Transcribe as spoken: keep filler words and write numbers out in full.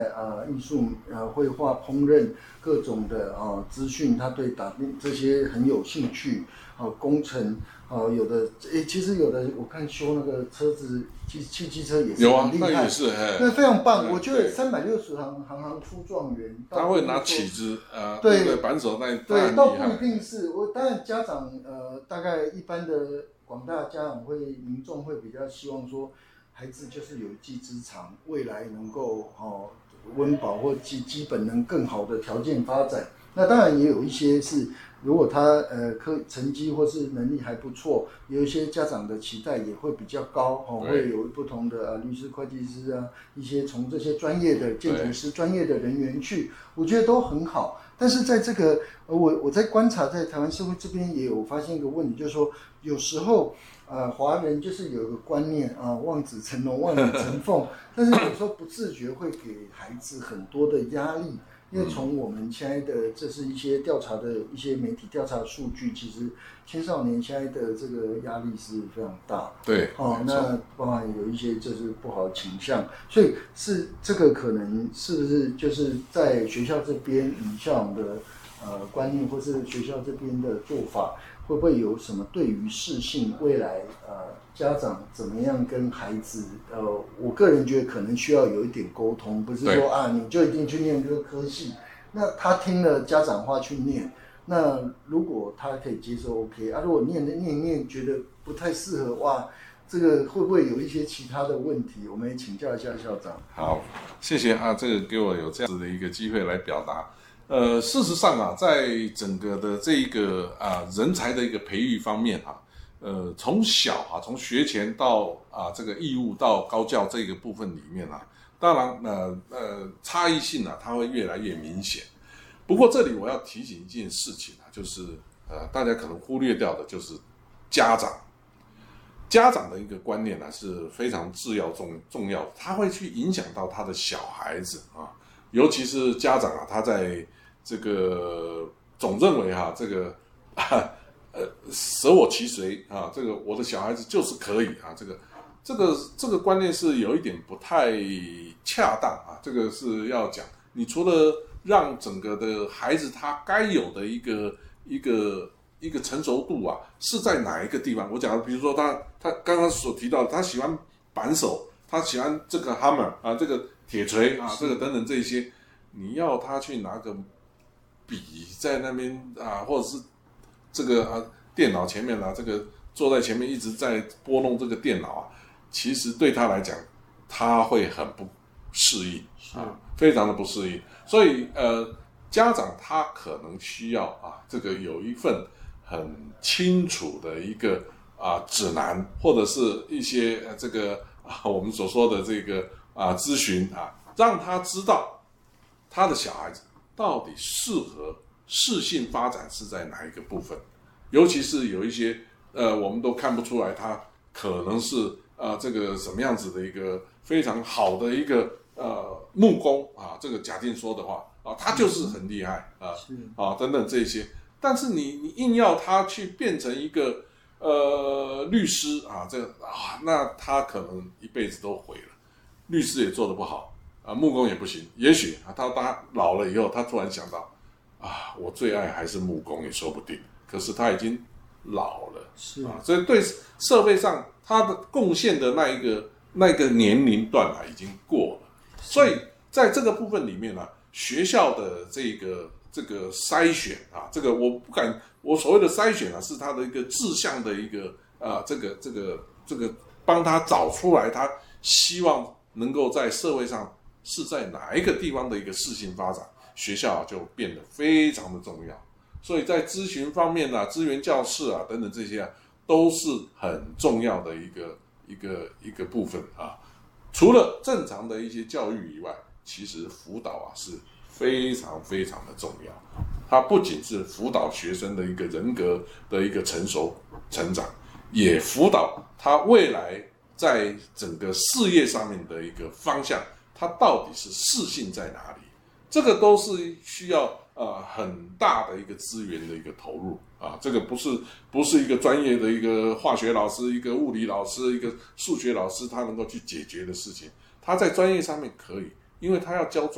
呃艺术、呃绘画、烹饪各种的啊、呃、资讯，他对打这些很有兴趣。呃工程呃有的诶，其实有的我看修那个车子汽汽机车也是有啊， 很厉害， 那也是， 那非常棒。 嗯， 我觉得三百六十行行行出状元， 他会拿起子，呃， 对那个扳手那对，倒不一定是我。当然家长呃，大概一般的广大家长会民众会比较希望说，孩子就是有一技之长，未来能够哦温饱或基基本能更好的条件发展。那当然也有一些是，如果他呃科成绩或是能力还不错，有一些家长的期待也会比较高哦，会有不同的啊律师、会计师啊，一些从这些专业的建筑师专业的人员去，我觉得都很好。但是在这个呃我我在观察，在台湾社会这边也有发现一个问题，就是说有时候呃华人就是有一个观念啊，望子成龙、望女成凤，但是有时候不自觉会给孩子很多的压力。因为从我们现在的这是一些调查的一些媒体调查的数据，其实青少年现在的这个压力是非常大。 对， 哦，那包含有一些就是不好的倾向，所以是这个可能是不是就是在学校这边以校长的呃观念，或是学校这边的做法，会不会有什么对于适性未来呃家长怎么样跟孩子呃，我个人觉得可能需要有一点沟通，不是说啊你就一定去念这个科系，那他听了家长话去念，那如果他可以接受 OK 啊，如果念的念一念觉得不太适合，哇，这个会不会有一些其他的问题？我们也请教一下校长。 好，谢谢啊，这个给我有这样子的一个机会来表达。呃，事实上啊，在整个的这一个啊人才的一个培育方面啊，呃，从小啊，从学前到啊这个义务到高教这个部分里面啊，当然呃呃差异性啊，它会越来越明显。不过这里我要提醒一件事情啊，就是呃大家可能忽略掉的就是家长。家长的一个观念呢、啊、是非常至要重重要的，他会去影响到他的小孩子啊，尤其是家长啊，他在这个总认为哈、啊，这个啊呃舍我其谁啊，这个我的小孩子就是可以啊，这个这个这个观念是有一点不太恰当啊，这个是要讲，你除了让整个的孩子他该有的一个一个。一个成熟度啊，是在哪一个地方？我讲的，比如说他他刚刚所提到的，他喜欢扳手，他喜欢这个 hammer 啊，这个铁锤啊，这个等等这一些，你要他去拿个笔在那边啊，或者是这个啊电脑前面啊，这个坐在前面一直在拨弄这个电脑啊，其实对他来讲，他会很不适应啊，非常的不适应。所以呃，家长他可能需要啊，这个有一份很清楚的一个啊指南，或者是一些、呃、这个啊我们所说的这个啊咨询啊，让他知道他的小孩子到底适合适性发展是在哪一个部分，尤其是有一些呃我们都看不出来他可能是啊这个什么样子的一个非常好的一个呃木工啊，这个假定说的话啊，他就是很厉害啊啊等等这些。但是你你硬要他去变成一个呃律师啊，这个啊，那他可能一辈子都毁了，律师也做得不好啊，木工也不行。也许啊，他他老了以后，他突然想到啊，我最爱还是木工也说不定。可是他已经老了， 是啊，所以对社会上他的贡献的那一个那个年龄段啊，已经过了。所以在这个部分里面呢、啊，学校的这个。这个筛选啊，这个我不敢，我所谓的筛选啊，是他的一个志向的一个啊，这个这个这个帮他找出来，他希望能够在社会上是在哪一个地方的一个适性发展，学校、啊、就变得非常的重要。所以在咨询方面啊，资源教室啊等等这些啊，都是很重要的一个一个一个部分啊。除了正常的一些教育以外，其实辅导啊是。非常非常的重要，它不仅是辅导学生的一个人格的一个成熟成长，也辅导他未来在整个事业上面的一个方向，他到底是适性在哪里？这个都是需要呃很大的一个资源的一个投入啊，这个不是不是一个专业的一个化学老师、一个物理老师、一个数学老师他能够去解决的事情，他在专业上面可以，因为他要教专